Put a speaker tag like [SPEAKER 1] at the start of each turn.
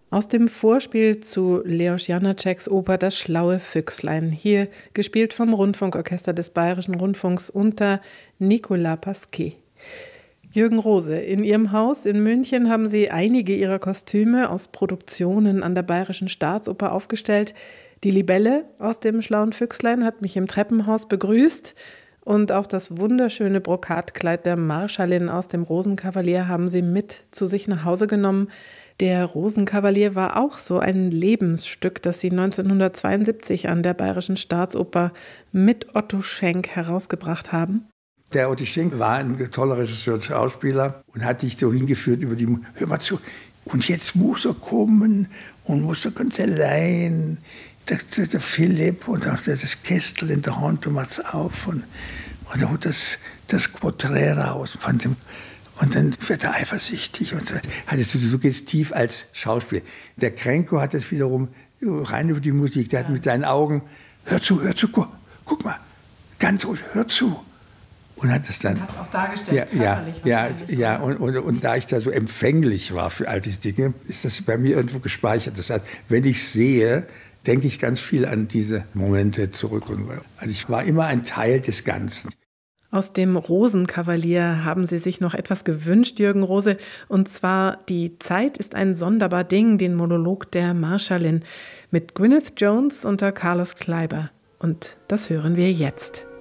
[SPEAKER 1] Aus dem Vorspiel zu Leos Janáčeks Oper Das schlaue Füchslein, hier gespielt vom Rundfunkorchester des Bayerischen Rundfunks unter Nicolas Pasquet. Jürgen Rose, in Ihrem Haus in München haben Sie einige Ihrer Kostüme aus Produktionen an der Bayerischen Staatsoper aufgestellt. Die Libelle aus dem schlauen Füchslein hat mich im Treppenhaus begrüßt. Und auch das wunderschöne Brokatkleid der Marschallin aus dem Rosenkavalier haben Sie mit zu sich nach Hause genommen. Der Rosenkavalier war auch so ein Lebensstück, das Sie 1972 an der Bayerischen Staatsoper mit Otto Schenk herausgebracht haben.
[SPEAKER 2] Der Otto Schenk war ein toller Regisseur und Schauspieler und hat dich so hingeführt über die, hör mal zu, und jetzt muss er kommen und muss er ganz allein, der Philipp und auch das Kästel in der Hand und macht's auf und er holt das Porträt raus von dem. Und dann wird er eifersüchtig und so. Du gehst tief als Schauspieler. Der Krenko hat es wiederum rein über die Musik. Der hat mit seinen Augen, hör zu, guck mal, ganz ruhig, hör zu. Und hat es dann.
[SPEAKER 1] Hat es auch dargestellt, körperlich.
[SPEAKER 2] Und da ich da so empfänglich war für all diese Dinge, ist das bei mir irgendwo gespeichert. Das heißt, wenn ich sehe, denke ich ganz viel an diese Momente zurück. Also ich war immer ein Teil des Ganzen.
[SPEAKER 1] Aus dem Rosenkavalier haben Sie sich noch etwas gewünscht, Jürgen Rose, und zwar Die Zeit ist ein sonderbar Ding, den Monolog der Marschallin mit Gwyneth Jones unter Carlos Kleiber. Und das hören wir jetzt.